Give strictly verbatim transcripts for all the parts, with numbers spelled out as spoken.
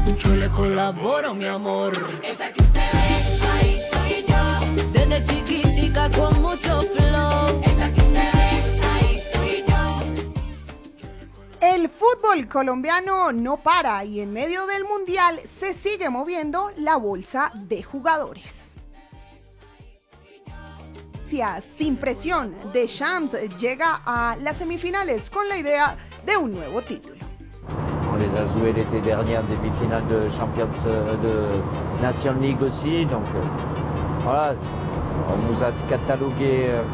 Yo le colaboro, mi amor. Esa que usted ve, ahí soy yo. Desde chiquitica con mucho flow. Esa que usted ve, ahí soy yo. El fútbol colombiano no para y en medio del mundial se sigue moviendo la bolsa de jugadores. Sin presión, Deschamps llega a las semifinales con la idea de un nuevo título. On les a joués l'été dernier en demi-finale de Champions de Nations League aussi, donc euh, voilà, on nous a catalogué euh,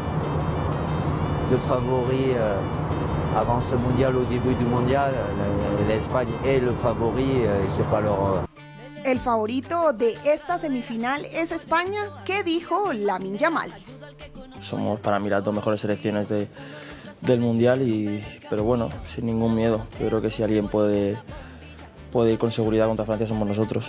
de favoris euh, avant ce mondial, au début du mondial. L'Espagne est le favori euh, et c'est pas leur... Euh... El favorito de esta semifinal es España. ¿Qué dijo Lamine Yamal? Somos para mí las dos mejores selecciones de, del Mundial, y, pero bueno, sin ningún miedo. Yo creo que si alguien puede, puede ir con seguridad contra Francia somos nosotros.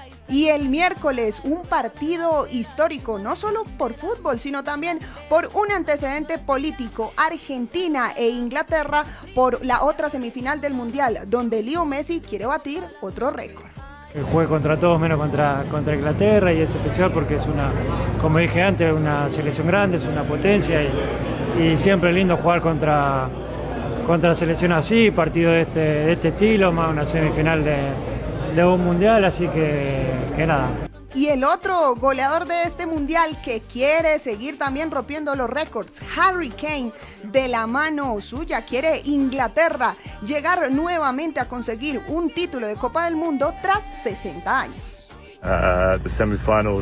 Y el miércoles un partido histórico, no solo por fútbol, sino también por un antecedente político. Argentina e Inglaterra por la otra semifinal del Mundial, donde Leo Messi quiere batir otro récord. Que juegue contra todos menos contra, contra Inglaterra, y es especial porque es una, como dije antes, una selección grande, es una potencia, y, y siempre es lindo jugar contra, contra selección así, partido de este, de este estilo, más una semifinal de, de un mundial, así que, que nada. Y el otro goleador de este mundial que quiere seguir también rompiendo los récords, Harry Kane, de la mano suya quiere Inglaterra llegar nuevamente a conseguir un título de Copa del Mundo tras sesenta años. Uh, the semi-finals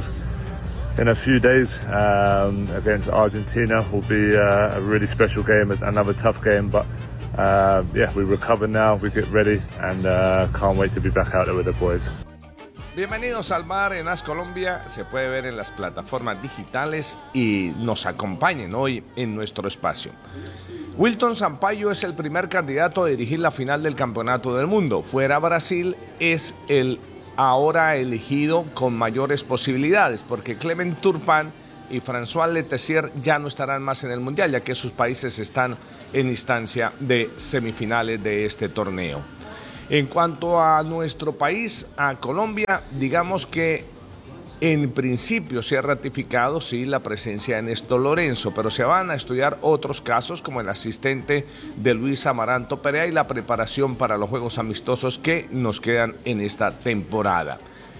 in a few days um, against Argentina will be uh, a really special game, another tough game, but uh, yeah, we recover now, we get ready, and uh, can't wait to be back out there with the boys. Bienvenidos al bar en As Colombia, se puede ver en las plataformas digitales y nos acompañen hoy en nuestro espacio. Wilton Sampaio es el primer candidato a dirigir la final del Campeonato del Mundo. Fuera Brasil es el ahora elegido con mayores posibilidades, porque Clement Turpin y François Letessier ya no estarán más en el Mundial, ya que sus países están en instancia de semifinales de este torneo. En cuanto a nuestro país, a Colombia, digamos que en principio se ha ratificado, sí, la presencia de Néstor Lorenzo, pero se van a estudiar otros casos como el asistente de Luis Amaranto Perea y la preparación para los juegos amistosos que nos quedan en esta temporada.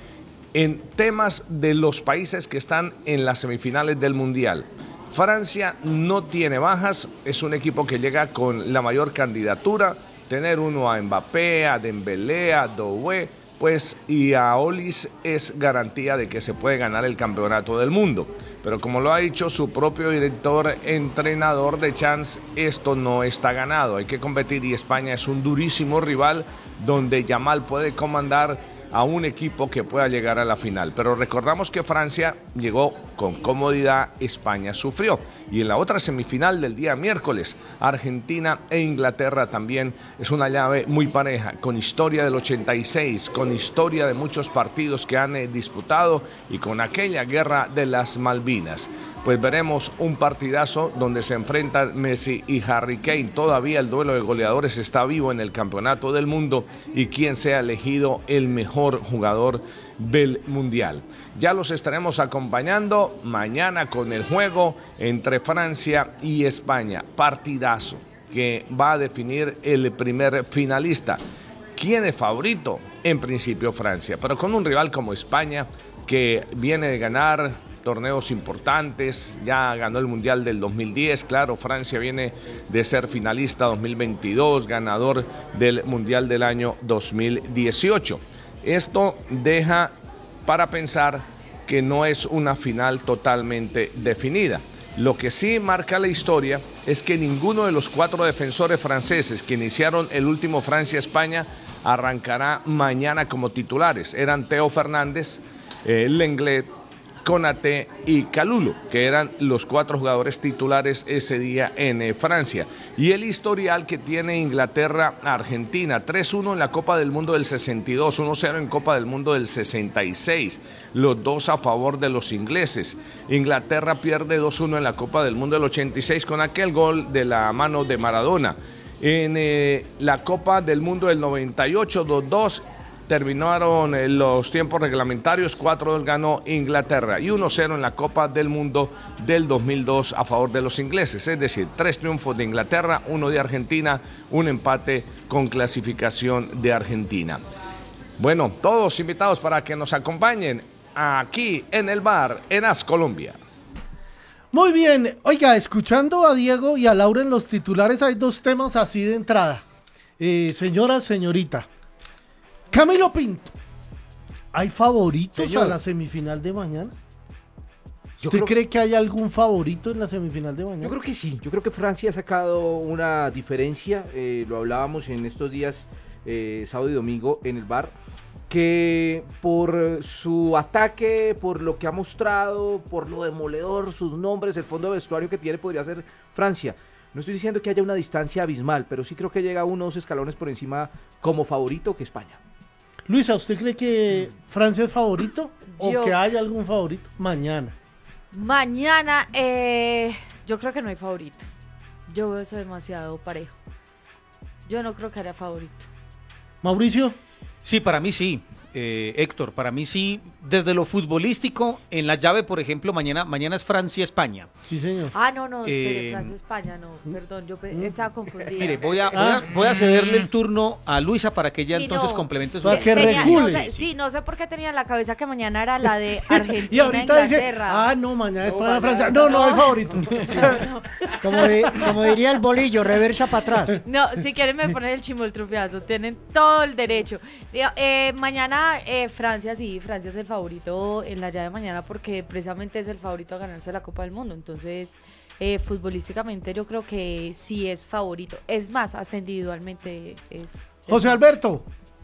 En temas de los países que están en las semifinales del Mundial, Francia no tiene bajas, es un equipo que llega con la mayor candidatura. Tener uno a Mbappé, a Dembélé, a Doué, pues, y a Olis es garantía de que se puede ganar el campeonato del mundo. Pero como lo ha dicho su propio director entrenador Deschamps, esto no está ganado, hay que competir y España es un durísimo rival donde Yamal puede comandar a un equipo que pueda llegar a la final. Pero recordamos que Francia llegó con comodidad, España sufrió. Y en la otra semifinal del día miércoles, Argentina e Inglaterra también es una llave muy pareja, con historia del ochenta y seis, con historia de muchos partidos que han eh, disputado y con aquella guerra de las Malvinas. Pues veremos un partidazo donde se enfrentan Messi y Harry Kane. Todavía el duelo de goleadores está vivo en el Campeonato del Mundo y quién sea elegido el mejor jugador del Mundial. Ya los estaremos acompañando mañana con el juego entre Francia y España. Partidazo que va a definir el primer finalista. ¿Quién es favorito? En principio Francia, pero con un rival como España que viene de ganar torneos importantes, ya ganó el Mundial del dos mil diez, claro, Francia viene de ser finalista dos mil veintidós, ganador del Mundial del año dos mil dieciocho. Esto deja para pensar que no es una final totalmente definida. Lo que sí marca la historia es que ninguno de los cuatro defensores franceses que iniciaron el último Francia-España arrancará mañana como titulares. Eran Théo Fernández, eh, Lenglet, Konaté y Kalulu, que eran los cuatro jugadores titulares ese día en eh, Francia. Y el historial que tiene Inglaterra a Argentina, tres uno en la Copa del Mundo del sesenta y dos, uno cero en Copa del Mundo del sesenta y seis, los dos a favor de los ingleses. Inglaterra pierde dos uno en la Copa del Mundo del ochenta y seis con aquel gol de la mano de Maradona. En eh, la Copa del Mundo del noventa y ocho, dos dos, terminaron eh, los tiempos reglamentarios, cuatro dos ganó Inglaterra y uno cero en la Copa del Mundo del dos mil dos a favor de los ingleses, es decir, tres triunfos de Inglaterra, uno de Argentina, un empate con clasificación de Argentina. Bueno, todos invitados para que nos acompañen aquí en el bar en As Colombia. Muy bien, oiga, escuchando a Diego y a Laura en los titulares hay dos temas así de entrada. Eh, señora, señorita, Camilo Pinto, ¿hay favoritos Señor. a la semifinal de mañana? Yo ¿Usted creo- cree que hay algún favorito en la semifinal de mañana? Yo creo que sí, yo creo que Francia ha sacado una diferencia, eh, lo hablábamos en estos días, eh, sábado y domingo en el bar, que por su ataque, por lo que ha mostrado, por lo demoledor, sus nombres, el fondo de vestuario que tiene, podría ser Francia. No estoy diciendo que haya una distancia abismal, pero sí creo que llega unos escalones por encima como favorito que España. Luisa, ¿usted cree que Francia es favorito o Yo- que hay algún favorito mañana? Mañana, eh, yo creo que no hay favorito. Yo veo eso demasiado parejo. Yo no creo que haya favorito. Mauricio. Sí, para mí sí. Eh, Héctor, para mí sí. Desde lo futbolístico, en la llave, por ejemplo, mañana, mañana es Francia-España. Sí, señor. Ah, no, no, espere, Eh, Francia-España, no, perdón, yo pe- estaba confundida. Mire, voy a, voy Ah. a, voy a cederle el turno a Luisa para que ella Sí, entonces no. complemente su... Para que Tenía- recule. no sé- sí, no sé por qué tenía en la cabeza que mañana era la de Argentina, Y ahorita dice, Inglaterra. ah, no, mañana es No, para mañana- Francia. No, no, no. hay favorito. Como, di- como diría el bolillo, reversa para atrás. No, si quieren me ponen el chimoltrufiazo, tienen todo el derecho. Digo, eh, mañana eh, Francia, sí, Francia es el favorito en la llave de mañana porque precisamente es el favorito a ganarse la Copa del Mundo. Entonces, eh, futbolísticamente yo creo que sí es favorito. Es más, hasta individualmente es... José Alberto.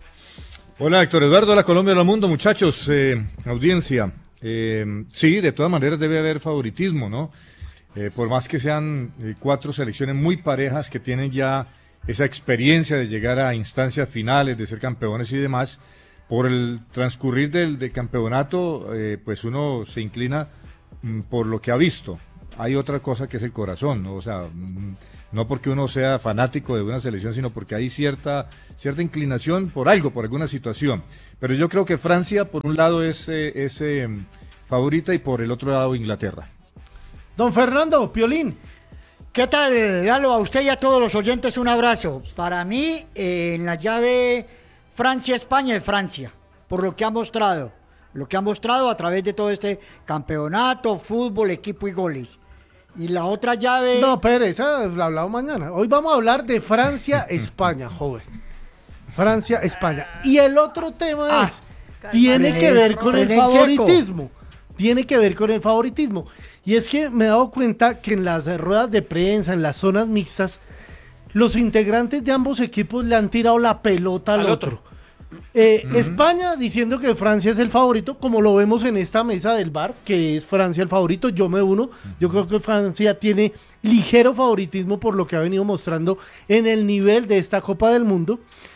Hola Héctor Eduardo, hola Colombia, hola mundo, muchachos, eh, audiencia. Eh, sí, de todas maneras debe haber favoritismo, ¿no? Eh, por más que sean eh, cuatro selecciones muy parejas que tienen ya esa experiencia de llegar a instancias finales, de ser campeones y demás, por el transcurrir del, del campeonato, eh, pues uno se inclina mm, por lo que ha visto. Hay otra cosa que es el corazón, ¿no? O sea, mm, no porque uno sea fanático de una selección, sino porque hay cierta, cierta inclinación por algo, por alguna situación. Pero yo creo que Francia, por un lado, es, eh, es eh, favorita y por el otro lado, Inglaterra. Don Fernando, Piolín. ¿Qué tal, Lalo? A usted y a todos los oyentes un abrazo. Para mí, eh, en la llave Francia-España es Francia, por lo que ha mostrado. Lo que ha mostrado a través de todo este campeonato, fútbol, equipo y goles. Y la otra llave... No, Pérez, esa la hablamos mañana. Hoy vamos a hablar de Francia-España, joven. Francia-España. Y el otro tema Ah, es, tiene frené- que ver con el frené en seco. favoritismo. Tiene que ver con el favoritismo. Y es que me he dado cuenta que en las ruedas de prensa, en las zonas mixtas, los integrantes de ambos equipos le han tirado la pelota al, Al otro. otro. Eh, España diciendo que Francia es el favorito, como lo vemos en esta mesa del bar, que es Francia el favorito, yo me uno. Yo creo que Francia tiene ligero favoritismo por lo que ha venido mostrando en el nivel de esta Copa del Mundo.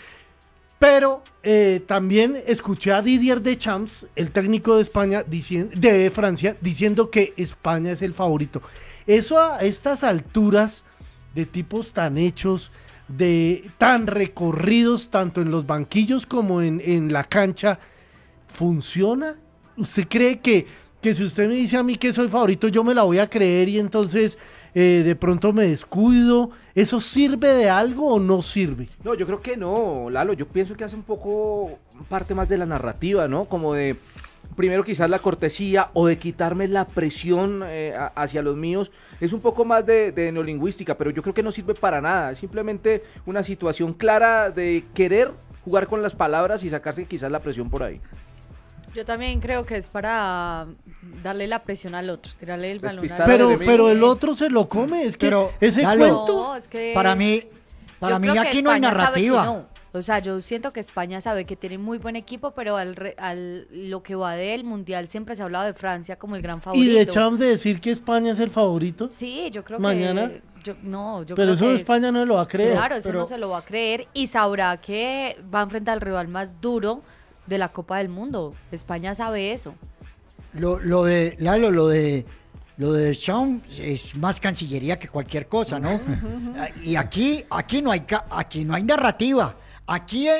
Pero eh, también escuché a Didier Deschamps, el técnico de España, dicien- de Francia, diciendo que España es el favorito. Eso a estas alturas, de tipos tan hechos, de tan recorridos, tanto en los banquillos como en, en la cancha, ¿funciona? ¿Usted cree que, que si usted me dice a mí que soy favorito, yo me la voy a creer y entonces eh, de pronto me descuido? ¿Eso sirve de algo o no sirve? No, yo creo que no, Lalo, yo pienso que hace un poco parte más de la narrativa, ¿no? Como de, primero quizás la cortesía o de quitarme la presión eh, a- hacia los míos, es un poco más de, de neolingüística, pero yo creo que no sirve para nada, es simplemente una situación clara de querer jugar con las palabras y sacarse quizás la presión por ahí. Yo también creo que es para darle la presión al otro, tirarle el balón al Despistar Pero, enemigo. pero el otro se lo come, es que Pero, ese Lalo, cuento... No, es que Para mí, para yo mí creo que aquí no hay España sabe que narrativa. no. O sea, yo siento que España sabe que tiene muy buen equipo, pero al, re- al lo que va del Mundial siempre se ha hablado de Francia como el gran favorito. Y de Champs de decir que España es el favorito. Sí, yo creo Mañana. que... yo- no, yo Pero creo eso que es- España no lo va a creer. Claro, eso pero- no se lo va a creer y sabrá que va a enfrentar al rival más duro de la Copa del Mundo. España sabe eso. Lo, lo de, Lalo, lo de lo de Deschamps es más cancillería que cualquier cosa, ¿no? Y aquí, aquí no hay ca- aquí no hay narrativa. Aquí el,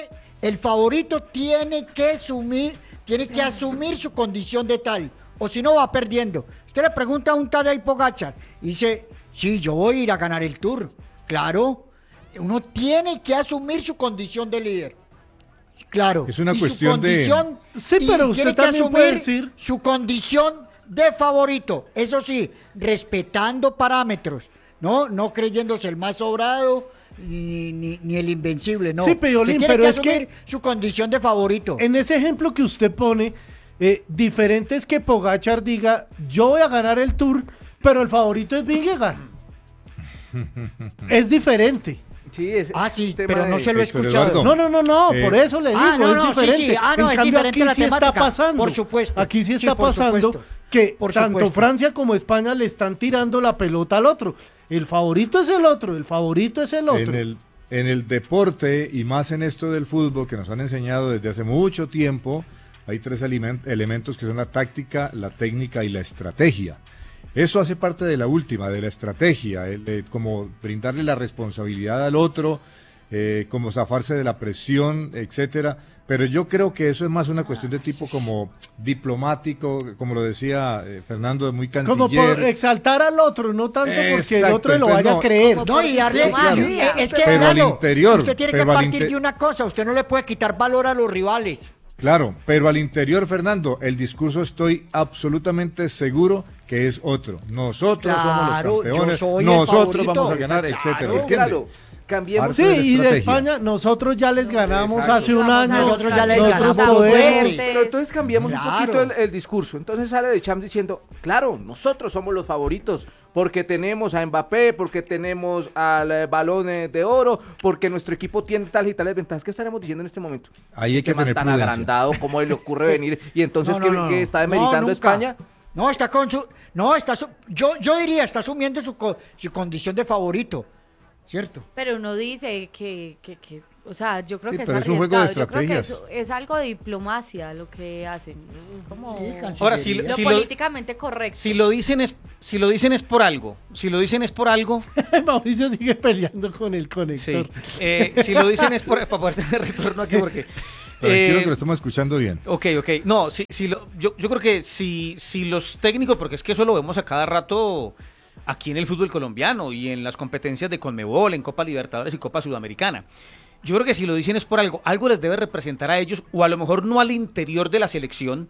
El favorito tiene que asumir, tiene que asumir su condición de tal, o si no va perdiendo. Usted le pregunta a un Tadej Pogačar y dice, sí, yo voy a ir a ganar el Tour. Claro, uno tiene que asumir su condición de líder. Claro. Es una y cuestión su condición, de... Sí, pero y usted tiene que también puede asumir decir... su condición de favorito. Eso sí, respetando parámetros. No, no creyéndose el más sobrado ni, ni, ni el invencible, no. Sí, Piolín, Usted tiene pero que es asumir que- su condición de favorito. En ese ejemplo que usted pone, eh, diferente es que Pogačar diga, yo voy a ganar el Tour, pero el favorito es Vingegaard. Es diferente. Sí, es, ah, sí, tema pero no de- se lo he Héctor escuchado. Eduardo. No, no, no, no, Eh, por eso le digo, ah, no, no, es sí, diferente. sí, ah, no, en es cambio, diferente aquí la sí está temática, pasando. por supuesto. Aquí sí Sí, está por pasando supuesto, que por tanto supuesto. Francia como España le están tirando la pelota al otro. El favorito es el otro, el favorito es el otro. En el, en el deporte y más en esto del fútbol que nos han enseñado desde hace mucho tiempo, hay tres elemen- elementos que son la táctica, la técnica y la estrategia. Eso hace parte de la última, de la estrategia, el, eh, como brindarle la responsabilidad al otro, eh, como zafarse de la presión, etcétera. Pero yo creo que eso es más una cuestión de tipo como diplomático, como lo decía eh, Fernando, muy canciller. Como por exaltar al otro, no tanto porque el Exacto, otro lo entonces, vaya no, a creer. No, y darle, Sí, claro. y- eh, es que Pero al Lalo, interior, usted tiene que pero al partir inte- de una cosa, usted no le puede quitar valor a los rivales. Claro, pero al interior, Fernando, el discurso estoy absolutamente seguro que es otro. Nosotros Claro, somos los campeones, yo soy el nosotros favorito. vamos a ganar, Claro, etcétera. Es ¿entiende? claro, cambiemos. Sí, Parte de la y de estrategia. España nosotros ya les ganamos Exacto. hace un año. Nosotros ya les Nosotros ganamos dos podemos. veces. Pero entonces cambiamos un Claro. poquito el, el discurso. Entonces sale de Champs diciendo, claro, nosotros somos los favoritos, porque tenemos a Mbappé, porque tenemos al eh, Balón eh, de Oro, porque nuestro equipo tiene tal y tales ventajas. ¿Qué estaremos diciendo en este momento? Ahí hay que Este man tener tan prudencia. agrandado, ¿cómo le ocurre venir? Y entonces, No, no, ¿qué, no, qué no. está No, demeritando nunca. España? No, está con su, no, está su- yo, yo diría, está asumiendo su, co- su condición de favorito, ¿cierto? Pero uno dice que, que, que o sea, yo creo Sí, que es pero es un juego de arriesgado. Yo creo que estrategias. es, es algo de diplomacia lo que hacen. Es como Sí, cancillería. Ahora, si, lo si lo, políticamente correcto. si lo dicen es si lo dicen es por algo, si lo dicen es por algo, Mauricio sigue peleando con el sí. conector. Eh, si lo dicen es por, para poder tener retorno aquí porque Tranquilo eh, que lo estamos escuchando bien. Ok, ok. No, si, si lo, yo, yo creo que si, si los técnicos, porque es que eso lo vemos a cada rato aquí en el fútbol colombiano y en las competencias de Conmebol, en Copa Libertadores y Copa Sudamericana. Yo creo que si lo dicen es por algo, algo les debe representar a ellos, o a lo mejor no al interior de la selección,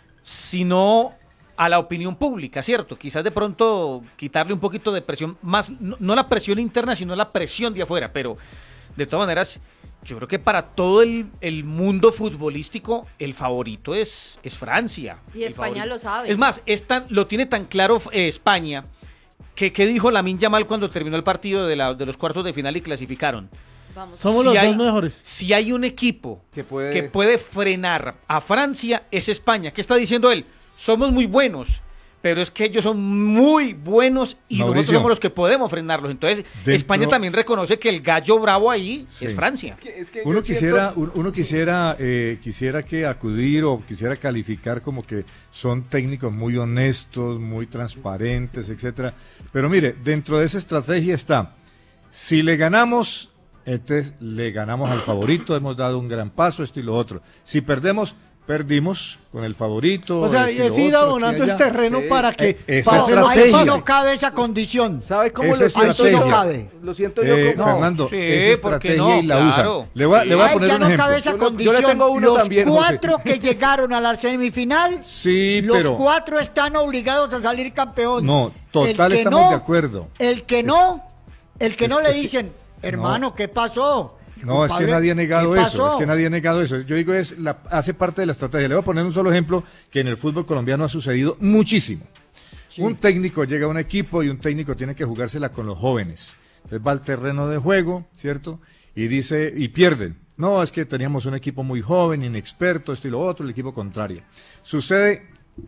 sino a la opinión pública, ¿cierto? Quizás de pronto quitarle un poquito de presión, más no, no la presión interna, sino la presión de afuera, pero de todas maneras, yo creo que para todo el, el mundo futbolístico, el favorito es, es Francia. Y El España favorito. lo sabe. Es más, es tan- lo tiene tan claro eh, España, que, que dijo Lamine Yamal cuando terminó el partido de, la- de los cuartos de final y clasificaron. Vamos. Somos Si los hay- dos mejores. Si hay un equipo Que puede- que puede frenar a Francia, es España. ¿Qué está diciendo él? Somos muy buenos, pero es que ellos son muy buenos y nosotros Mauricio. somos los que podemos frenarlos. Entonces, Dentro- España también reconoce que el gallo bravo ahí Sí. es Francia. Es que- es que Uno yo quisiera, siento- un- uno quisiera, eh, quisiera que acudir o quisiera calificar como que son técnicos muy honestos, muy transparentes, etcétera. Pero mire, dentro de esa estrategia está, si le ganamos, entonces le ganamos al favorito, hemos dado un gran paso, esto y lo otro. Si perdemos, perdimos con el favorito. O sea, esto y y lo es ir otro, aquí abonando y el allá. terreno Sí. para que Eh, esa pase lo que Ahí sí estrategia. no cabe esa condición. ¿Sabe cómo Esa lo estrategia. siento yo? Ahí sí no cabe. Lo siento yo Eh, como... Fernando, Sí, esa ¿por qué estrategia no? y la Claro. usan. Le voy, a- le voy a Ahí poner ya un no ejemplo. cabe esa Yo le- yo le condición. tengo uno Los también, José. cuatro que llegaron a la semifinal, Sí, los pero cuatro están obligados a salir campeón. no, total El que estamos no, de acuerdo. El que no, el que Es- no le es que- dicen, hermano, ¿qué pasó? No, es que Culpable, nadie ha negado ¿qué eso, pasó? es que nadie ha negado eso. Yo digo, es la, hace parte de la estrategia. Le voy a poner un solo ejemplo que en el fútbol colombiano ha sucedido muchísimo. Sí. Un técnico llega a un equipo y un técnico tiene que jugársela con los jóvenes. Entonces va al terreno de juego, ¿cierto? Y dice, y pierden. No, es que teníamos un equipo muy joven, inexperto, esto y lo otro, el equipo contrario. Sucede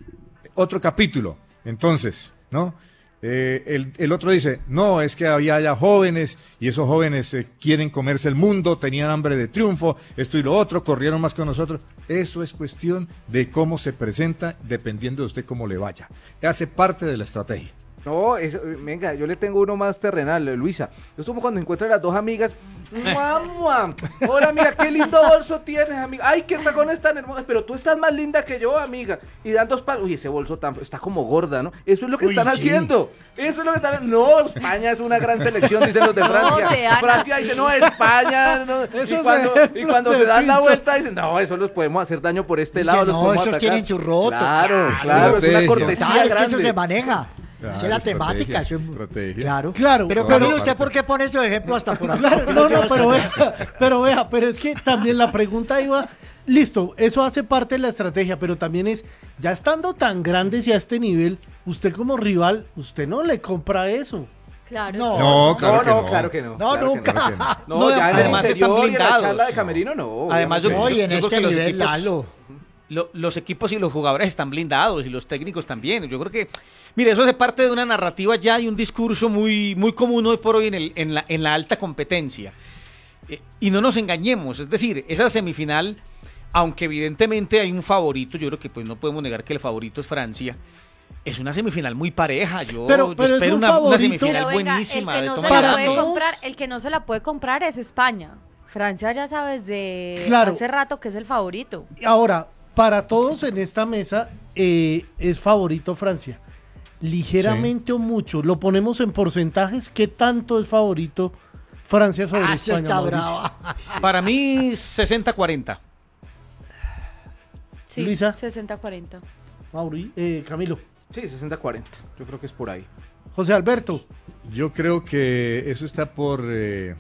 otro capítulo, entonces, ¿no? Eh, el, el otro dice, no, es que había ya jóvenes y esos jóvenes eh, quieren comerse el mundo, tenían hambre de triunfo, esto y lo otro, corrieron más que nosotros. Eso es cuestión de cómo se presenta, dependiendo de usted cómo le vaya. Hace parte de la estrategia. No, eso, venga, yo le tengo uno más terrenal, Luisa. Yo como cuando encuentro a las dos amigas. ¡Mamá! Hola, amiga, qué lindo bolso tienes, amiga. Ay, qué tacones tan hermosos. Pero tú estás más linda que yo, amiga. Y dan dos palos. Uy, ese bolso tan, está como gorda, ¿no? Eso es lo que Uy, están sí. haciendo. Eso es lo que están haciendo. No, España es una gran selección, dicen los de Francia. No, sean Francia así. dice, no, España. No. Eso Y cuando, se- y cuando se se dan la pinta. vuelta, dicen, no, eso los podemos hacer daño por este Dice, lado. Los no, podemos esos atacar. tienen su roto. Claro, Claro. claro, es una Estrategia. cortesía Total, es que grande. eso se maneja. Claro, Esa es la estrategia, temática. Eso es- estrategia. Claro. Claro. Pero Toda la Camilo, ¿usted parte. por qué pone esos ejemplos hasta por acá? Claro, no, no, pero vea, pero vea, pero es que también la pregunta iba, listo, eso hace parte de la estrategia, pero también es, ya estando tan grandes y a este nivel, usted como rival, usted no le compra eso. Claro. No. No, claro no, que no, no. claro que no. No, claro que nunca. Claro que no. No, No, ya en el además están interior y en la blindados. charla de camerino, no. Además, yo- obviamente. No, y en yo creo este que los nivel, equipos- Lalo. Lo- los equipos y los jugadores están blindados y los técnicos también. Yo creo que, mire, eso hace parte de una narrativa ya y un discurso muy, muy común hoy por hoy en, el, en, la, en la alta competencia. Eh, y no nos engañemos, es decir, esa semifinal, aunque evidentemente hay un favorito, yo creo que pues no podemos negar que el favorito es Francia. Es una semifinal muy pareja. Yo, Pero- yo pero es espero un una, una favorito. semifinal Pero venga, buenísima. el que de no toma se y la daca. puede datos. comprar, el que no se la puede comprar es España. Francia ya sabes de Claro. hace rato que es el favorito. Ahora, para todos en esta mesa, eh, es favorito Francia. Ligeramente o mucho, lo ponemos en porcentajes, ¿qué tanto es favorito Francia sobre Ah, esa España? está Mauricio? brava. Para mí, sesenta cuarenta. Sí, Luisa. sesenta cuarenta. Mauri, eh, Camilo, Sí, sesenta cuarenta. Yo creo que es por ahí. José Alberto. Yo creo que eso está por eh,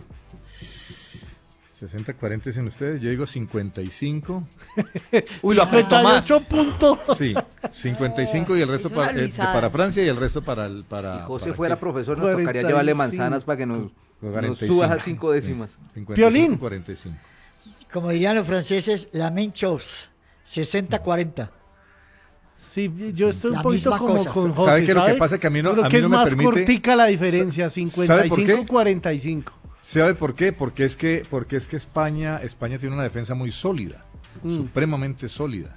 sesenta cuarenta dicen ustedes, yo digo cincuenta y cinco. Uy, lo aprieto más. cincuenta y ocho puntos. Sí, cincuenta y cinco y el resto Es una para, eh, luisada. para Francia y el resto para el para Si José para fuera qué? profesor, nos tocaría cuarenta y llevarle cinco. manzanas para que nos, nos cuarenta y cinco. suba esas cinco décimas. Sí, cincuenta y cinco, Piolín. cuarenta y cinco. Como dirían los franceses, la main chose. sesenta cuarenta. Sí, yo estoy un La poquito misma como cosa. con José. ¿Sabe qué? Lo que pasa es que a mí no- Creo a mí que no es me más permite- cortica la diferencia, ¿Sabe cincuenta y por qué? cinco cuarenta y cinco. ¿Sabe por qué? Porque es que porque es que España España tiene una defensa muy sólida, Mm. supremamente sólida.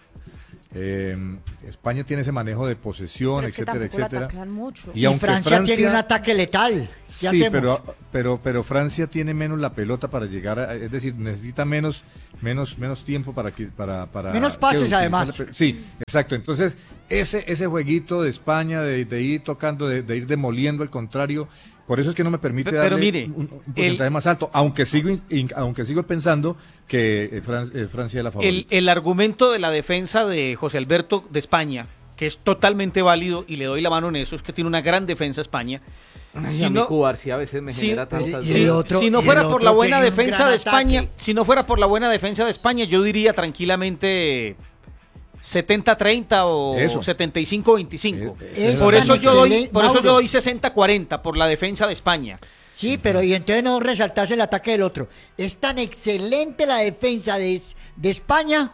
Eh, España tiene ese manejo de posesión, Pero es que etcétera, tampoco la etcétera. atacan mucho. Y, aunque Francia, tiene un ataque letal. ¿Qué Sí, hacemos? pero, pero, pero Francia tiene menos la pelota para llegar, a- es decir, necesita menos, menos, menos tiempo para que, para, para Menos que pases, utilizar además. la pe- sí, exacto. Entonces, ese, ese jueguito de España, de, de ir tocando, de, de ir demoliendo al contrario, por eso es que no me permite Pe- pero darle mire, un, un porcentaje el- más alto, aunque sigo, in- in- aunque sigo pensando que eh, Fran- eh, Francia es la El, favorita. el argumento de la defensa de José Alberto de España, que es totalmente válido y le doy la mano en eso, es que tiene una gran defensa España. Ay, Si a mí no- Cuba García a veces me si- genera tantas y dudas. el si, otro- si no y el fuera por otro la buena tenía un defensa gran de España, ataque. si no fuera por la buena defensa de España, yo diría tranquilamente setenta treinta o Eso. setenta y cinco veinticinco. Es Por tan eso yo doy, excelente, por eso yo Mauro. doy sesenta cuarenta por la defensa de España. Sí, pero y entonces no resaltarse el ataque del otro. Es tan excelente la defensa de, de España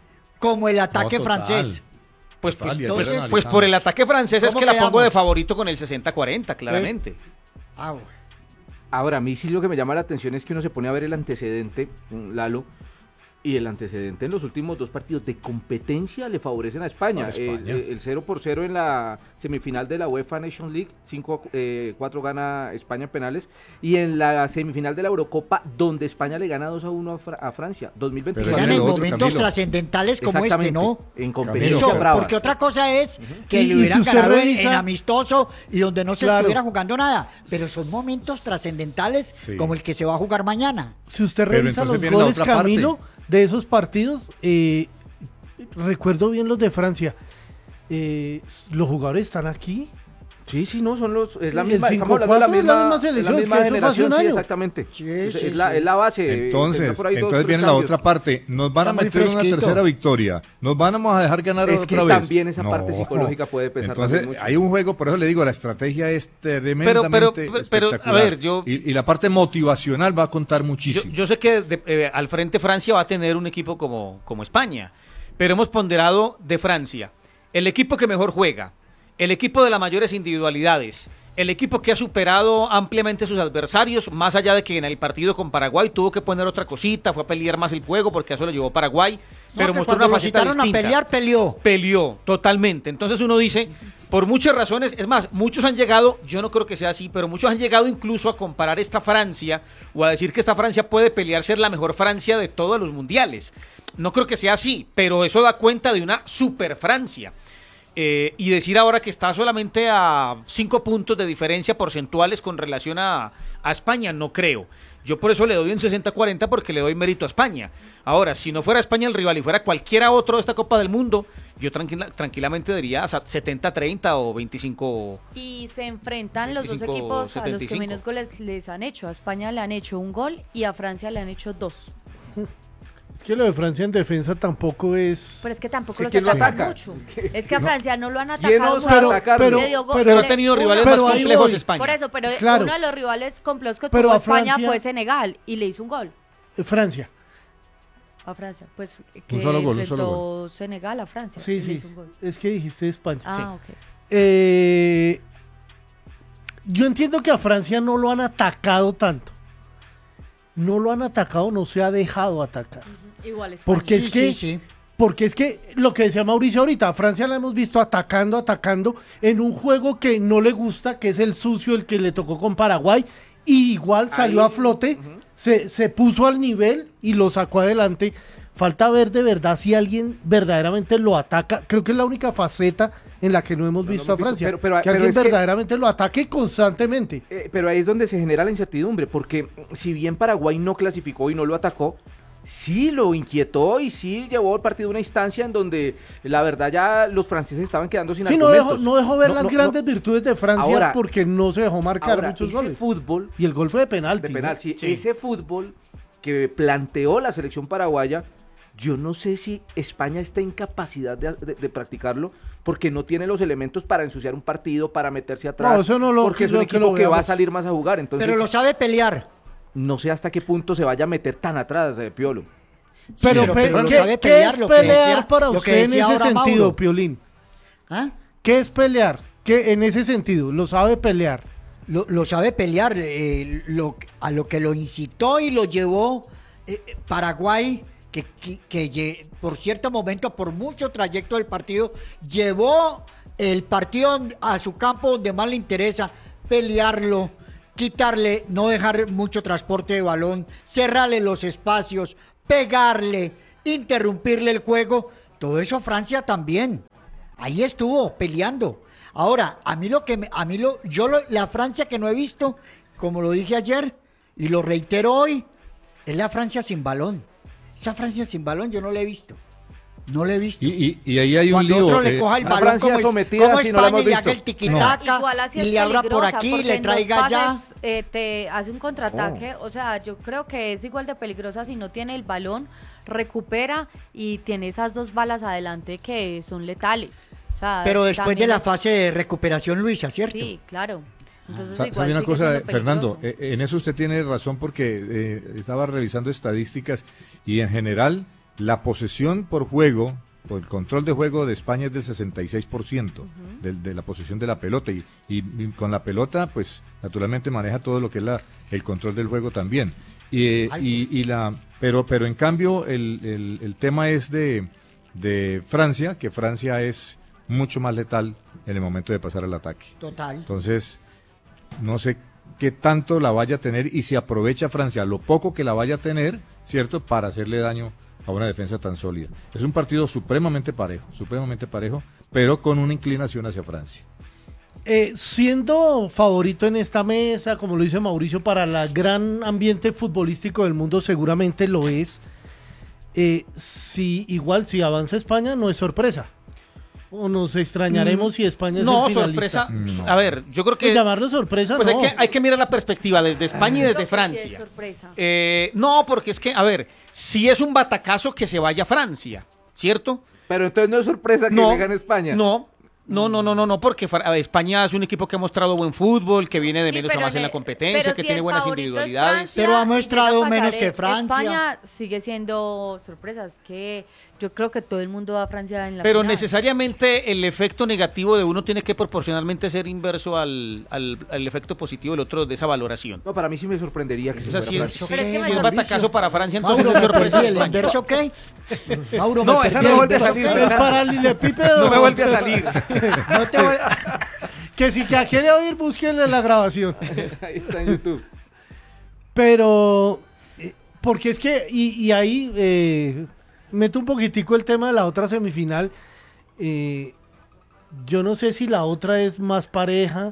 como el ataque total. francés. Pues, Total, pues, y ayer pues, analizamos. pues por el ataque francés es ¿Cómo que la pongo quedamos? de favorito con el sesenta cuarenta, claramente. Ah, bueno. Ahora, a mí sí lo que me llama la atención es que uno se pone a ver el antecedente, mm, Lalo, y el antecedente en los últimos dos partidos de competencia le favorecen a España. A España. El, el- el cero por cero en la semifinal de la UEFA Nation League, cinco a cuatro gana España en penales, y en la semifinal de la Eurocopa, donde España le gana dos a uno a, Fra- a Francia, dos mil veinticuatro. Eran Pero en lo otro, momentos Camilo. trascendentales como este, Exactamente, ¿no? en competencia Eso, brava. porque otra cosa es que Y- y le hubieran si usted ganado en- revisa- en amistoso y donde no se Claro. estuviera jugando nada, pero son momentos trascendentales Sí. como el que se va a jugar mañana. Si usted Pero revisa entonces los viene la goles, otra parte. Camilo, de esos partidos, eh, recuerdo bien los de Francia. Eh, los jugadores están aquí. Sí, sí, no, son los, es la El misma, estamos cinco hablando de la cuatro es misma, la misma es selección, la es misma que eso fue hace generación, un sí, año. exactamente. Sí, es, sí, es la, sí. es la base. tendrá Entonces, por ahí dos, entonces tres viene la cambios. otra parte. Nos van Está a muy meter una fresquito. tercera victoria. Nos van a dejar ganar Es otra que vez. también esa parte psicológica puede pesar Entonces, también mucho. hay un juego, por eso le digo, la estrategia es tremendamente pero- pero, a espectacular. ver, yo- y, y la parte motivacional va a contar Yo, muchísimo. yo sé que de- eh, al frente Francia va a tener un equipo como, como España, pero hemos ponderado de Francia el equipo que mejor juega, el equipo de las mayores individualidades, el equipo que ha superado ampliamente sus adversarios, más allá de que en el partido con Paraguay tuvo que poner otra cosita, fue a pelear más el juego porque a eso lo llevó Paraguay, No, pero que mostró cuando una lo faceta citaron a distinta. pelear, peleó. Peleó, totalmente. Entonces uno dice, por muchas razones, es más, muchos han llegado, yo no creo que sea así, pero muchos han llegado incluso a comparar esta Francia o a decir que esta Francia puede pelear ser la mejor Francia de todos los mundiales. No creo que sea así, pero eso da cuenta de una super Francia. Eh, y decir ahora que está solamente a cinco puntos de diferencia porcentuales con relación a, a España, no creo. Yo por eso le doy un sesenta cuarenta porque le doy mérito a España. Ahora, si no fuera España el rival y fuera cualquiera otro de esta Copa del Mundo, yo tranquila, tranquilamente diría setenta treinta o veinticinco. Y se enfrentan los dos veinticinco, equipos a los setenta y que cinco. menos goles les han hecho. A España le han hecho un gol y a Francia le han hecho dos. Es que lo de Francia en defensa tampoco es... Pero es que tampoco Sí, los ¿quién lo atacan ataca? mucho. Es que a No. Francia no lo han ¿Quién atacado los mucho. ataca? Pero- Le dio go- pero le- ha tenido uno- rivales pero más ahí complejos voy. España. Por eso, pero Claro. uno de los rivales complejos que Pero tuvo a España Francia- fue Senegal y le hizo un gol Francia. a Francia. Pues Un que solo gol, un enfrentó solo Senegal a Francia. Sí, y le sí. hizo un gol. Es que dijiste España. Ah, ok. Eh, yo entiendo que a Francia no lo han atacado tanto. No lo han atacado, no se ha dejado atacar. Igual España. Porque es que, porque es que lo que decía Mauricio ahorita, a Francia la hemos visto atacando, atacando en un juego que no le gusta, que es el sucio, el que le tocó con Paraguay, y igual salió Ahí, a flote, se, se puso al nivel y lo sacó adelante. Falta ver de verdad si alguien verdaderamente lo ataca. Creo que es la única faceta en la que no hemos No lo visto hemos a visto, Francia. pero- pero- que pero alguien es que- verdaderamente lo ataque constantemente. Eh, pero ahí es donde se genera la incertidumbre, porque si bien Paraguay no clasificó y no lo atacó, sí lo inquietó y sí llevó el partido a una instancia en donde la verdad ya los franceses estaban quedando sin Sí, no argumentos. dejó, no dejó ver No, las no, grandes no. virtudes de Francia Ahora- porque no se dejó marcar ahora, muchos ese goles. fútbol Y el gol fue de penalti. de penal, ¿no? sí, ese fútbol que planteó la selección paraguaya, yo no sé si España está en capacidad de, de- de practicarlo porque no tiene los elementos para ensuciar un partido, para meterse atrás, No, eso no lo- porque es un creo que equipo lo que va a veamos. salir más a jugar. Entonces, Pero lo sabe pelear. no sé hasta qué punto se vaya a meter tan atrás, eh, Piolo. Pero, pero- pe- pero lo ¿qué, sabe qué pelear, es lo que pelear decía- para lo que usted en decía ese ahora sentido, Mauro. Piolín? ¿Ah? ¿Qué es pelear? ¿Qué en ese sentido? ¿Lo sabe pelear? Lo, lo sabe pelear. eh, lo, a lo que lo incitó y lo llevó eh, Paraguay, que, que- que lle- por cierto momento, por mucho trayecto del partido, llevó el partido a su campo donde más le interesa, pelearlo, quitarle, no dejar mucho transporte de balón, cerrarle los espacios, pegarle, interrumpirle el juego. Todo eso Francia también. Ahí estuvo peleando. Ahora, a mí lo que me- a mí lo yo lo- la Francia que no he visto, como lo dije ayer y lo reitero hoy, es la Francia sin balón. Esa Francia sin balón yo no la he visto. No la he visto. Y, y, y ahí hay un Cuando lío. otro le eh, coja el la balón Francia como, es- sometida, como sí, no la España hemos y le visto. haga el tiquitaca Igual así y es le abra por peligrosa, aquí, porque le en traiga dos allá. pases, eh, te hace un contraataque, o sea, yo creo que es igual de peligrosa si no tiene el balón, recupera y tiene esas dos balas adelante que son letales. O sea, Pero después de también la es- fase de recuperación, Luisa, ¿cierto? Sí, claro. Entonces Sa- igual ¿Sabe una sigue cosa, siendo Fernando? peligroso. Eh, en eso usted tiene razón porque eh, estaba revisando estadísticas y en general la posesión por juego, por el control de juego de España es del sesenta y seis por ciento de, de la posesión de la pelota y, y- y con la pelota pues naturalmente maneja todo lo que es la, el control del juego también. Y, eh, y- y la, pero, pero en cambio el, el- el tema es de, de Francia, que Francia es mucho más letal en el momento de pasar al ataque. Total. Entonces, no sé qué tanto la vaya a tener y si aprovecha Francia lo poco que la vaya a tener, ¿cierto? Para hacerle daño a una defensa tan sólida. Es un partido supremamente parejo, supremamente parejo, pero con una inclinación hacia Francia. Eh, siendo favorito en esta mesa, como lo dice Mauricio, para el gran ambiente futbolístico del mundo, seguramente lo es. Eh, si igual si avanza España, no es sorpresa. O nos extrañaremos Mm, si España es no, el finalista. sorpresa. A ver, yo creo que. Pues llamarlo sorpresa, Pues no. hay que, hay que mirar la perspectiva desde España y Yo desde creo que sí Francia. es sorpresa. Eh, no, porque es que, a ver, si es un batacazo que se vaya a Francia, ¿cierto? Pero entonces no es sorpresa que No, le gane España. No, no, no, no, no, no, porque Fra- España es un equipo que ha mostrado buen fútbol, que viene de Sí, menos a pero más en en la el- competencia, pero que si tiene el buenas favorito es individualidades. Francia, Pero ha y llega mostrado a pasar menos que es- Francia. España sigue siendo sorpresas, que yo creo que todo el mundo va a Francia en la Pero final. necesariamente el efecto negativo de uno tiene que proporcionalmente ser inverso al, al, al efecto positivo del otro de esa valoración. No, para mí sí me sorprendería que o se sea, fuera si, Francia. si- Pero es que me si es sorprende. batacazo para Francia, entonces Mauro, es me sorpresa perdí, de ¿el España. inverso qué? Mauro, No, me esa perdí, no ¿el vuelve a inverso salir. qué? El paralelepípedo. No me vuelve a salir. No te voy- Que si que quiere oír, búsquenle la grabación. Ahí está en YouTube. Pero, eh, porque es que, y, y ahí eh, meto un poquitico el tema de la otra semifinal. Eh, yo no sé si la otra es más pareja.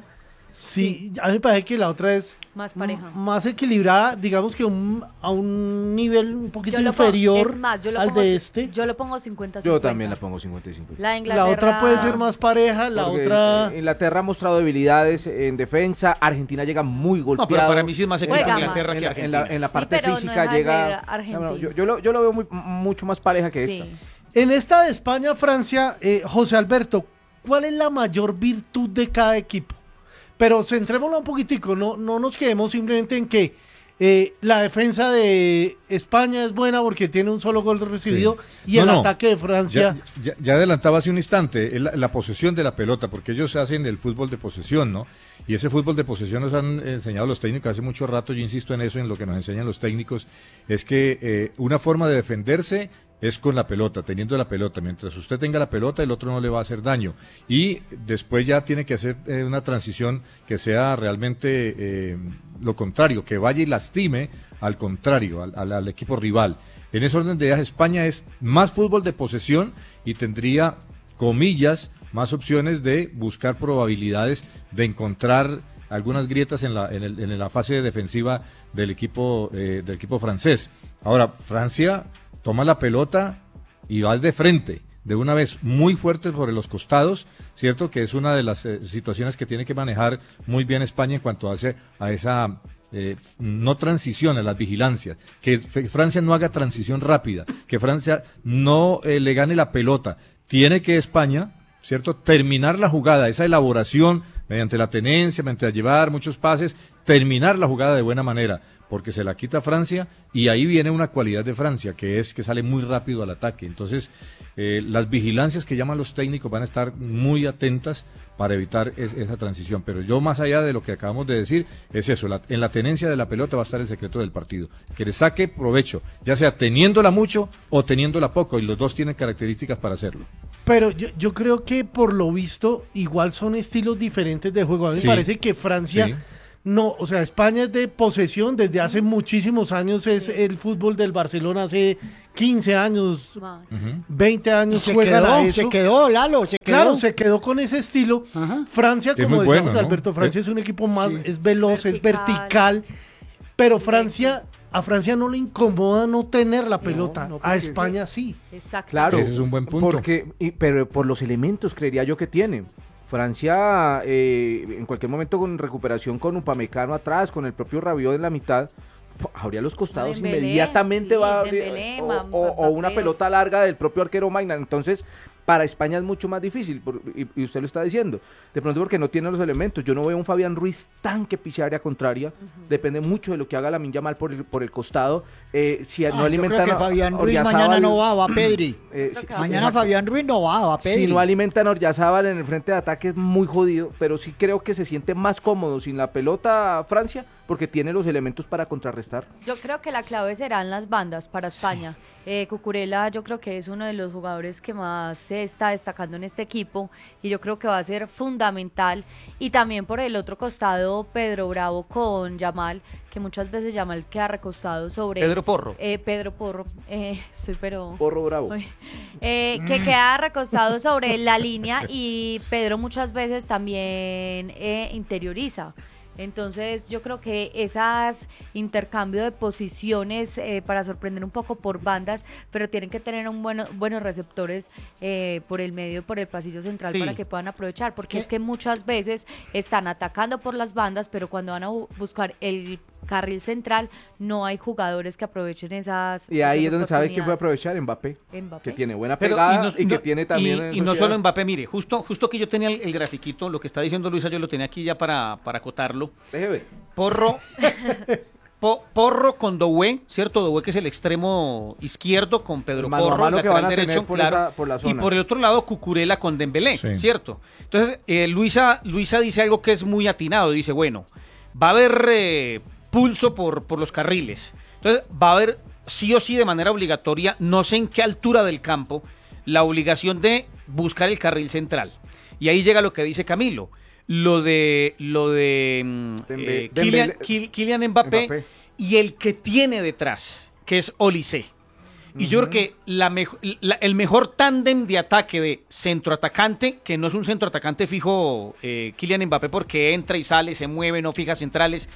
Sí, a mí me parece que la otra es Más pareja. m- más equilibrada, digamos que un, a un nivel un poquito Yo lo pongo- inferior es más, yo lo al pongo, de ci- este. Yo lo pongo cincuenta cincuenta. Yo también la pongo cincuenta y cincuenta. La de La Inglaterra. otra puede ser más pareja, la Porque otra... Inglaterra ha mostrado debilidades en defensa, Argentina llega muy golpeado. pero para mí sí es más equipo Juega Inglaterra más. que en, la- en la, en la Sí, parte pero no física deja de ser llega. Argentina. No, no, yo, yo lo, yo lo veo muy, mucho más pareja que Sí. esta. En esta de España-Francia, eh, José Alberto, ¿cuál es la mayor virtud de cada equipo? Pero centrémoslo un poquitico, no, no nos quedemos simplemente en que eh, la defensa de España es buena porque tiene un solo gol recibido Sí. y el No, no. ataque de Francia... Ya, ya- ya adelantaba hace un instante eh, la, la posesión de la pelota, porque ellos hacen el fútbol de posesión, ¿no? Y ese fútbol de posesión nos han enseñado los técnicos hace mucho rato, yo insisto en eso, en lo que nos enseñan los técnicos, es que eh, una forma de defenderse es con la pelota, teniendo la pelota. Mientras usted tenga la pelota, el otro no le va a hacer daño. Y después ya tiene que hacer eh, una transición que sea realmente eh, lo contrario, que vaya y lastime al contrario, al, al- al equipo rival. En ese orden de ideas, España es más fútbol de posesión y tendría, comillas, más opciones de buscar probabilidades de encontrar algunas grietas en la, en el- en la fase defensiva del equipo, eh, del equipo francés. Ahora, Francia toma la pelota y va de frente, de una vez muy fuerte sobre los costados, ¿cierto? Que es una de las eh, situaciones que tiene que manejar muy bien España en cuanto hace a esa eh, no transición, a las vigilancias, que F- Francia no haga transición rápida, que Francia no eh, le gane la pelota. Tiene que España, ¿cierto? Terminar la jugada, esa elaboración mediante la tenencia, mediante llevar muchos pases, terminar la jugada de buena manera, porque se la quita Francia y ahí viene una cualidad de Francia, que es que sale muy rápido al ataque. Entonces, eh, las vigilancias que llaman los técnicos van a estar muy atentas para evitar es- esa transición. Pero yo, más allá de lo que acabamos de decir, es eso, la- en la tenencia de la pelota va a estar el secreto del partido, que le saque provecho, ya sea teniéndola mucho o teniéndola poco, y los dos tienen características para hacerlo. Pero yo, yo creo que por lo visto igual son estilos diferentes de juego. A mí Sí. me parece que Francia... Sí. No, o sea, España es de posesión, desde hace muchísimos años es el fútbol del Barcelona, hace quince años, veinte años Se juegan quedó, a eso. se quedó, Lalo, se quedó. Claro, se quedó con ese estilo. Francia, Que es como muy decíamos, bueno, ¿no? Alberto, Francia Eh, es un equipo más, sí. es veloz, es vertical, pero Francia, a Francia no le incomoda no tener la pelota, no, a porque- España sí. Exacto. Claro, Ese es un buen punto. Porque, y- pero por los elementos creería yo que tiene. Francia, eh, en cualquier momento con recuperación con Upamecano atrás, con el propio Rabiot en la mitad, po- abría los costados Dembélé, inmediatamente sí, va a abrir, Dembélé, o, Ma- o- o una Mbappé. pelota larga del propio arquero Maignan. Entonces, para España es mucho más difícil, por- y, y usted lo está diciendo, de pronto porque no tiene los elementos. Yo no veo un Fabián Ruiz tan que pise área contraria, depende mucho de lo que haga Lamine Yamal por el, por el costado. Eh, si Ah, no yo alimentan creo que a- Fabián a Ruiz Oryazábal- mañana no va, va Pedri. Eh, sí, sí, Mañana exacto. Fabián Ruiz no va, va Pedri. Si no alimentan a Oryazábal en el frente de ataque es muy jodido, pero sí creo que se siente más cómodo sin la pelota Francia porque tiene los elementos para contrarrestar. Yo creo que la clave serán las bandas para España. Eh, Cucurella yo creo que es uno de los jugadores que más se está destacando en este equipo y yo creo que va a ser fundamental. Y también por el otro costado Pedro Bravo con Yamal, que muchas veces Yamal queda recostado sobre... Pedro Porro. Eh, Pedro Porro, eh, estoy pero... Porro Bravo. Uy. Eh, que queda recostado sobre la línea y Pedro muchas veces también eh, interioriza. Entonces yo creo que esas intercambio de posiciones eh, para sorprender un poco por bandas, pero tienen que tener un bueno, buenos receptores eh, por el medio, por el pasillo central Sí. para que puedan aprovechar, porque es que muchas veces están atacando por las bandas, pero cuando van a bu- buscar el carril central no hay jugadores que aprovechen esas Y ahí esas es donde sabe quién puede oportunidades. aprovechar, Mbappé, Mbappé. que tiene buena Pero, pegada no- y, no- que tiene también... y- en y no sociedad. solo Mbappé, mire, justo, justo que yo tenía el, el grafiquito, lo que está diciendo Luisa, yo lo tenía aquí ya para, para acotarlo. Deje ver. Porro, Po- Porro con Doué, ¿cierto? Doué que es el extremo izquierdo con Pedro Mano a Porro, mano que van lateral a tener derecho, por claro. esa- por la Y zona. por el otro lado Cucurella con Dembélé, Sí. ¿cierto? Entonces, eh, Luisa, Luisa dice algo que es muy atinado, dice, bueno, va a haber eh, pulso por, por los carriles. Entonces, va a haber sí o sí de manera obligatoria, no sé en qué altura del campo, la obligación de buscar el carril central. Y ahí llega lo que dice Camilo, lo de lo de mm, Dembe- eh, Kylian, Dembélé- Kyl- Kylian Mbappé, Mbappé. y el que tiene detrás, que es Olise. Y yo creo que la mejo- la- el mejor tándem de ataque de centroatacante, que no es un centroatacante fijo, eh, Kylian Mbappé, porque entra y sale, se mueve, no fija centrales,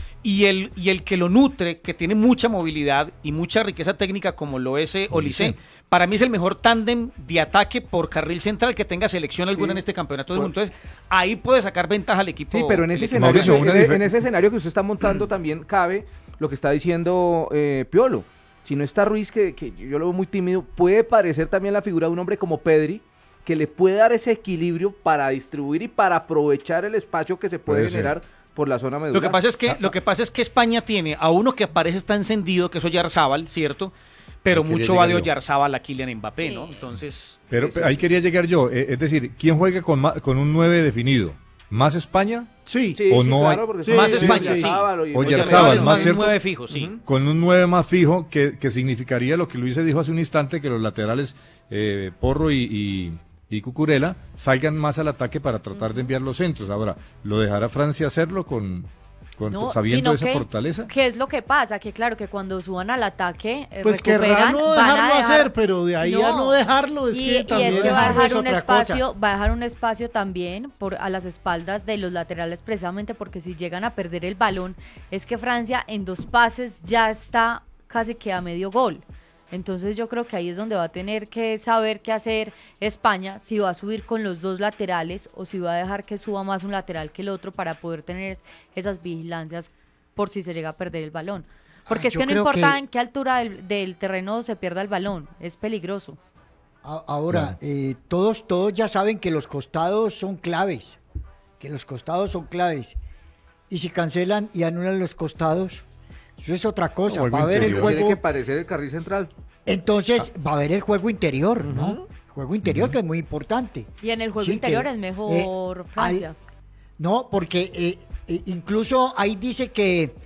y el, y el que lo nutre, que tiene mucha movilidad y mucha riqueza técnica, como lo es eh, Olise, Olise. para mí es el mejor tándem de ataque por carril central que tenga selección alguna Sí. en este campeonato del Pues- mundo. Entonces, ahí puede sacar ventaja al equipo. Sí, pero en ese el equipo escenario, Mauricio, una en, difer- en ese escenario que usted está montando también cabe lo que está diciendo eh, Piolo. Si no está Ruiz, que, que yo lo veo muy tímido, puede parecer también la figura de un hombre como Pedri, que le puede dar ese equilibrio para distribuir y para aprovechar el espacio que se puede, Puede ser. generar por la zona medular. Lo que pasa es que lo que pasa es que España tiene a uno que aparece está encendido, que es Oyarzábal, ¿cierto? Pero Ahí quería mucho va de llegar yo. Oyarzábal a Kylian Mbappé, Sí. ¿no? Entonces, Pero, eso. pero ahí quería llegar yo. eh, es decir, ¿quién juega con, ma- con un nueve definido? ¿Más España? Sí. Sí, o sí, no claro, hay- porque Sí, son- Más sí, España, sí. sí. Oyarzábal y- Oyarzábal, más más un cierto. nueve fijo, sí. Ujú. Con un nueve más fijo, que, que significaría lo que Luis se dijo hace un instante, que los laterales eh, Porro y, y, y Cucurella salgan más al ataque para tratar de enviar los centros. Ahora, ¿lo dejará Francia hacerlo con, con No, sabiendo sino esa que- fortaleza? ¿Qué es lo que pasa? Que claro, que cuando suban al ataque, eh, Pues querrá recuperan, no van a dejarlo dejar- hacer, pero de ahí a no dejarlo es y, que y también es que va a dejarlo dejar es un otra espacio, va a dejar un espacio también por a las espaldas de los laterales, precisamente porque si llegan a perder el balón, es que Francia en dos pases ya está casi que a medio gol. Entonces yo creo que ahí es donde va a tener que saber qué hacer España, si va a subir con los dos laterales o si va a dejar que suba más un lateral que el otro para poder tener esas vigilancias por si se llega a perder el balón. Porque Ah, es yo que no creo importa que- en qué altura del, del terreno se pierda el balón, es peligroso. A- Ahora, eh, todos, todos ya saben que los costados son claves, que los costados son claves. Y si cancelan y anulan los costados, eso es otra cosa. O algo Va a haber el interior. Tiene juego, que parecer el carril central. entonces va a haber el juego interior, ¿no? El juego interior que es muy importante. Y en el juego Sí, que, interior es eh, mejor Francia. hay- no, porque eh, eh, incluso ahí dice que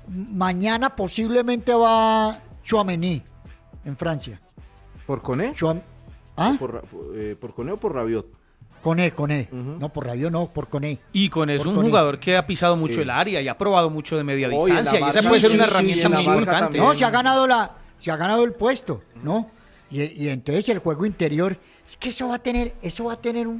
mañana posiblemente va Tchouaméni en Francia. ¿Por Coné? Chouam- ¿Ah? ¿Por, Ra- por, eh, ¿Por Coné o por Rabiot? Coné, Coné. Ujú. No, por Rabiot no, por Coné. Y con es Por un Tony. jugador que ha pisado mucho Sí. el área y ha probado mucho de media Oye, la distancia. Y esa marca- puede ser Sí, una sí, herramienta sí, muy sí. importante. también. No, se ha ganado la, se ha ganado el puesto, ¿no? Y, y entonces el juego interior, es que eso va a tener, eso va a tener un,